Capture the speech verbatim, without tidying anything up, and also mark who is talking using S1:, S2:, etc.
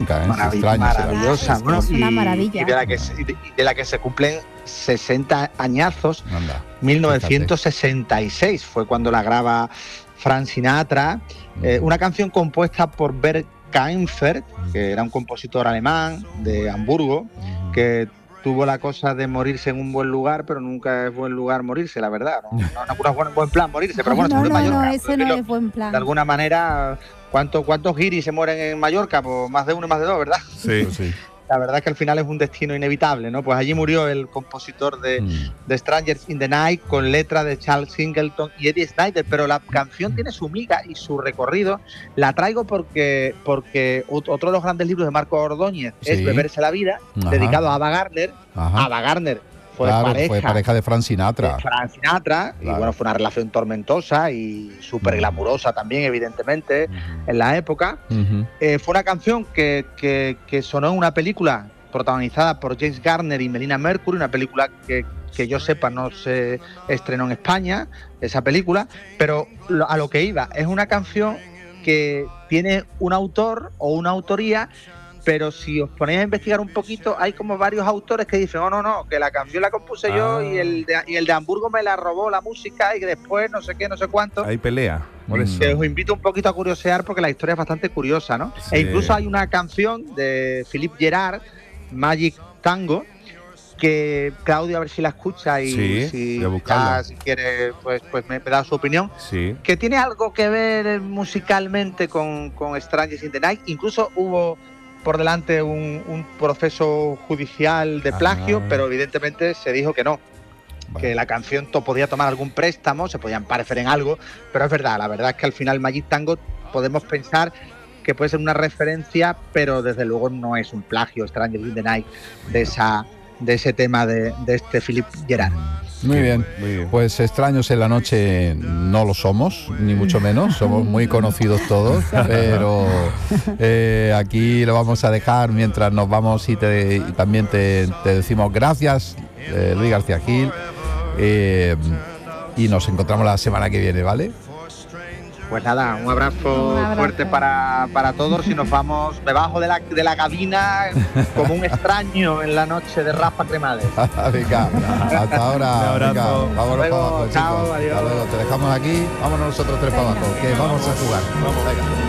S1: nunca, ¿eh?
S2: Marav
S1: Extraño
S2: maravillosa,
S1: será.
S2: bueno,
S3: Es una
S2: y,
S3: maravilla.
S2: y de la que se, y de, y de la que se cumplen sesenta añazos.
S1: Anda,
S2: mil novecientos sesenta y seis fue cuando la graba Frank Sinatra, eh, una canción compuesta por Bert Kaempfert, que era un compositor alemán de Hamburgo, que tuvo la cosa de morirse en un buen lugar, pero nunca es buen lugar morirse, la verdad. No, no, no es buen, buen plan morirse, pero bueno,
S3: no,
S2: estamos en
S3: no, no,
S2: Mallorca.
S3: ese no es buen plan.
S2: De alguna manera, ¿cuántos, cuántos guiris se mueren en Mallorca? Pues más de uno y más de dos, ¿verdad?
S1: Sí, sí.
S2: La verdad es que al final es un destino inevitable, ¿no? Pues allí murió el compositor de,
S1: Mm.
S2: de Strangers in the Night, con letra de Charles Singleton y Eddie Snider, pero la canción tiene su miga y su recorrido. La traigo porque, porque otro de los grandes libros de Marco Ordóñez es
S1: Sí.
S2: Beberse la vida,
S1: Ajá.
S2: dedicado a Ava Gardner.
S1: Ajá.
S2: Ava Gardner fue
S1: Claro,
S2: pareja,
S1: fue pareja de Frank Sinatra.
S2: de Frank Sinatra, y
S1: Claro.
S2: bueno, fue una relación tormentosa y súper glamurosa también, evidentemente, en la época.
S1: Ujú.
S2: Eh, fue una canción que, que, que sonó en una película protagonizada por James Garner y Melina Mercury, una película que, que yo sepa no se estrenó en España, esa película, pero lo- a lo que iba, es una canción que tiene un autor o una autoría, pero si os ponéis a investigar un poquito, hay como varios autores que dicen, oh no, no, que la canción la compuse yo
S4: Ah.
S2: y el, de, y el de Hamburgo me la robó la música y que después no sé qué, no sé cuánto.
S4: Hay pelea, por eso.
S2: Que os invito un poquito a curiosear porque la historia es bastante curiosa, ¿no?
S4: Sí.
S2: E incluso hay una canción de Philippe Gerard, Magic Tango, que Claudio a ver si la escucha y
S4: Sí,
S2: si,
S4: voy a buscarla.
S2: ya, si quiere pues, pues me, me da su opinión,
S4: Sí.
S2: que tiene algo que ver eh, musicalmente con, con Strangers in the Night. Incluso hubo por delante un, un proceso judicial de plagio,
S4: Ah.
S2: pero evidentemente se dijo que no,
S1: Vale.
S2: que la canción to- podía tomar algún préstamo, se podían parecer en algo, pero es verdad, la verdad es que al final Magic Tango podemos pensar que puede ser una referencia, pero desde luego no es un plagio Stranger in the Night de esa de ese tema de, de este Philippe Gerard.
S1: Muy bien.
S4: Muy bien.
S1: Pues extraños en la noche no lo somos, ni mucho menos, somos muy conocidos todos, pero eh, aquí lo vamos a dejar mientras nos vamos y, te, y también te, te decimos gracias, eh, Luis García Gil, eh, y nos encontramos la semana que viene, ¿vale?
S2: Pues nada, un abrazo,
S3: Un abrazo.
S2: fuerte para, para todos y nos vamos, me bajo de la, de la cabina como un extraño en la noche de Rafa Cremades.
S1: Venga, hasta ahora,
S4: Un abrazo.
S1: venga, vámonos
S2: Luego,
S1: para abajo,
S2: chao,
S1: chicos.
S2: adiós.
S1: Hasta luego, te dejamos aquí, vámonos nosotros tres para
S3: Venga.
S1: abajo, que vamos a jugar. Vamos, venga.